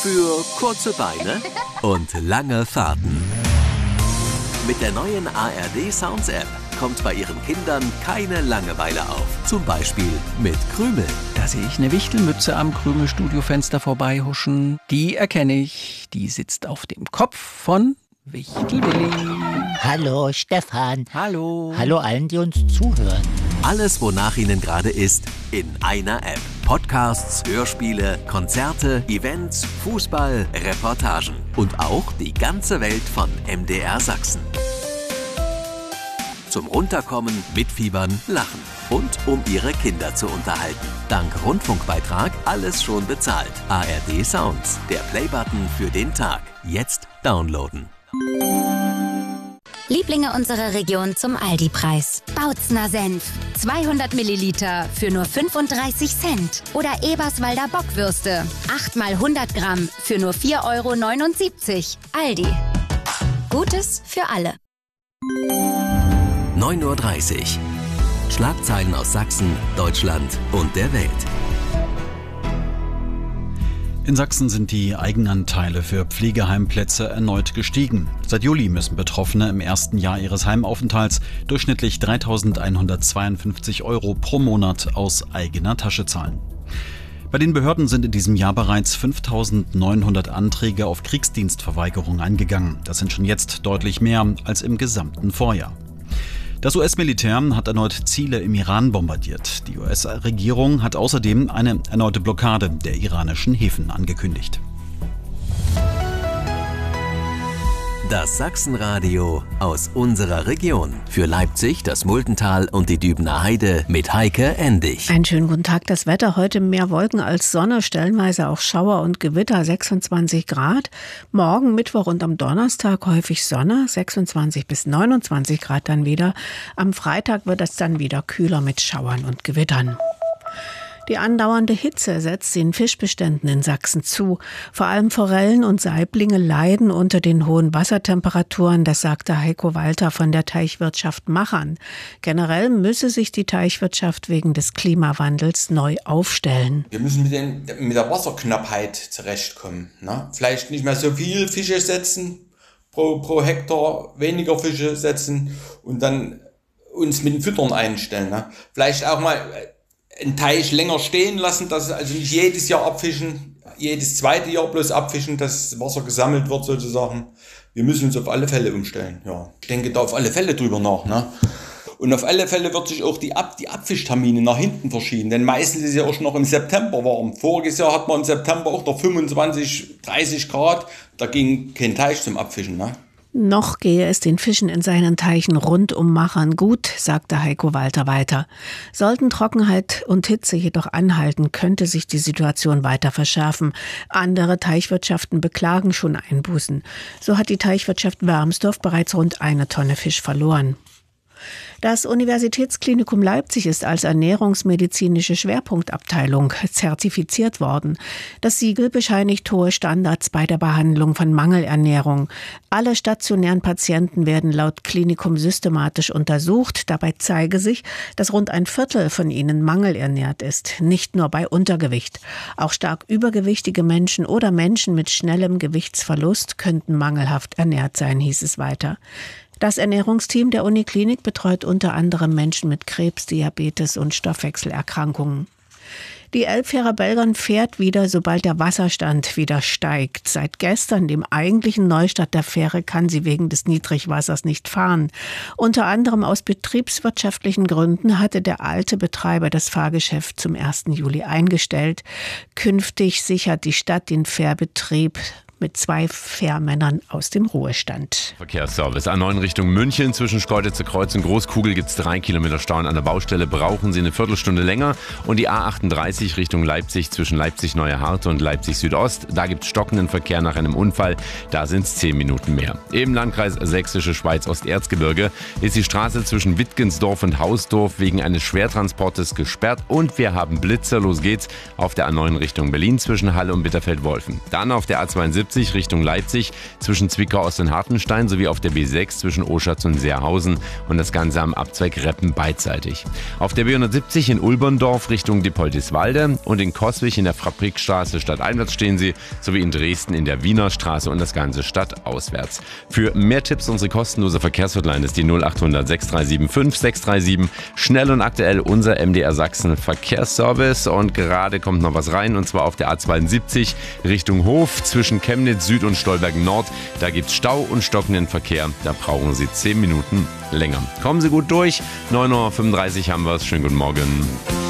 Für kurze Beine und lange Fahrten. Mit der neuen ARD Sounds App kommt bei Ihren Kindern keine Langeweile auf. Zum Beispiel mit Krümel. Da sehe ich eine Wichtelmütze am Krümel-Studiofenster vorbeihuschen. Die erkenne ich. Die sitzt auf dem Kopf von Wichtel-Willi. Hallo Stefan. Hallo. Hallo allen, die uns zuhören. Alles, wonach Ihnen gerade ist, in einer App. Podcasts, Hörspiele, Konzerte, Events, Fußball, Reportagen und auch die ganze Welt von MDR Sachsen. Zum Runterkommen, mitfiebern, lachen und um Ihre Kinder zu unterhalten. Dank Rundfunkbeitrag alles schon bezahlt. ARD Sounds, der Playbutton für den Tag. Jetzt downloaden. Lieblinge unserer Region zum Aldi-Preis. Bautzner Senf. 200 Milliliter für nur 35 Cent. Oder Eberswalder Bockwürste. 8 mal 100 Gramm für nur 4,79 €. Aldi. Gutes für alle. 9:30 Uhr. Schlagzeilen aus Sachsen, Deutschland und der Welt. In Sachsen sind die Eigenanteile für Pflegeheimplätze erneut gestiegen. Seit Juli müssen Betroffene im ersten Jahr ihres Heimaufenthalts durchschnittlich 3.152 € pro Monat aus eigener Tasche zahlen. Bei den Behörden sind in diesem Jahr bereits 5.900 Anträge auf Kriegsdienstverweigerung eingegangen. Das sind schon jetzt deutlich mehr als im gesamten Vorjahr. Das US-Militär hat erneut Ziele im Iran bombardiert. Die US-Regierung hat außerdem eine erneute Blockade der iranischen Häfen angekündigt. Das Sachsenradio aus unserer Region. Für Leipzig, das Muldental und die Dübener Heide mit Heike Endig. Einen schönen guten Tag. Das Wetter heute mehr Wolken als Sonne, stellenweise auch Schauer und Gewitter, 26 Grad. Morgen, Mittwoch und am Donnerstag häufig Sonne, 26 bis 29 Grad dann wieder. Am Freitag wird es dann wieder kühler mit Schauern und Gewittern. Die andauernde Hitze setzt den Fischbeständen in Sachsen zu. Vor allem Forellen und Saiblinge leiden unter den hohen Wassertemperaturen, das sagte Heiko Walter von der Teichwirtschaft Machern. Generell müsse sich die Teichwirtschaft wegen des Klimawandels neu aufstellen. Wir müssen mit der Wasserknappheit zurechtkommen. Ne? Vielleicht nicht mehr so viel Fische setzen, pro Hektar weniger Fische setzen und dann uns mit dem Füttern einstellen. Ne? Vielleicht auch mal einen Teich länger stehen lassen, dass also nicht jedes Jahr abfischen, jedes zweite Jahr bloß abfischen, dass das Wasser gesammelt wird sozusagen. Wir müssen uns auf alle Fälle umstellen. Ja. Ich denke da auf alle Fälle drüber nach. Ne? Und auf alle Fälle wird sich auch die Abfischtermine nach hinten verschieben, denn meistens ist es ja auch schon noch im September warm. Voriges Jahr hat man im September auch noch 25, 30 Grad, da ging kein Teich zum Abfischen. Ne? Noch gehe es den Fischen in seinen Teichen rund um Machern gut, sagte Heiko Walter weiter. Sollten Trockenheit und Hitze jedoch anhalten, könnte sich die Situation weiter verschärfen. Andere Teichwirtschaften beklagen schon Einbußen. So hat die Teichwirtschaft Wermsdorf bereits rund 1 Tonne Fisch verloren. Das Universitätsklinikum Leipzig ist als ernährungsmedizinische Schwerpunktabteilung zertifiziert worden. Das Siegel bescheinigt hohe Standards bei der Behandlung von Mangelernährung. Alle stationären Patienten werden laut Klinikum systematisch untersucht. Dabei zeige sich, dass rund 1/4 von ihnen mangelernährt ist. Nicht nur bei Untergewicht. Auch stark übergewichtige Menschen oder Menschen mit schnellem Gewichtsverlust könnten mangelhaft ernährt sein, hieß es weiter. Das Ernährungsteam der Uniklinik betreut unter anderem Menschen mit Krebs, Diabetes und Stoffwechselerkrankungen. Die Elbfähre Belgern fährt wieder, sobald der Wasserstand wieder steigt. Seit gestern, dem eigentlichen Neustart der Fähre, kann sie wegen des Niedrigwassers nicht fahren. Unter anderem aus betriebswirtschaftlichen Gründen hatte der alte Betreiber das Fahrgeschäft zum 1. Juli eingestellt. Künftig sichert die Stadt den Fährbetrieb mit 2 Fährmännern aus dem Ruhestand. Verkehrsservice A9 Richtung München. Zwischen Schkeuditzer Kreuz und Großkugel gibt es 3 Kilometer Stau an der Baustelle. Brauchen Sie eine Viertelstunde länger. Und die A38 Richtung Leipzig zwischen Leipzig-Neue Harte und Leipzig-Südost. Da gibt es stockenden Verkehr nach einem Unfall. Da sind es 10 Minuten mehr. Im Landkreis Sächsische Schweiz-Osterzgebirge ist die Straße zwischen Wittgensdorf und Hausdorf wegen eines Schwertransportes gesperrt. Und wir haben Blitzer. Los geht's auf der A9 Richtung Berlin zwischen Halle und Bitterfeld-Wolfen. Dann auf der A72 B71 Richtung Leipzig zwischen Zwickau Ost und Hartenstein sowie auf der B6 zwischen Oschatz und Seerhausen und das Ganze am Abzweig Reppen beidseitig. Auf der B170 in Ulberndorf Richtung Dippoldiswalde und in Coswig in der Fabrikstraße stadteinwärts stehen Sie, sowie in Dresden in der Wiener Straße und das Ganze stadtauswärts. Für mehr Tipps unsere kostenlose Verkehrshotline ist die 0800 637 5637. Schnell und aktuell unser MDR Sachsen Verkehrsservice und gerade kommt noch was rein und zwar auf der A72 Richtung Hof zwischen Chemnitz Süd und Stolberg Nord. Da gibt es Stau und stockenden Verkehr. Da brauchen Sie 10 Minuten länger. Kommen Sie gut durch. 9:35 Uhr haben wir es. Schönen guten Morgen.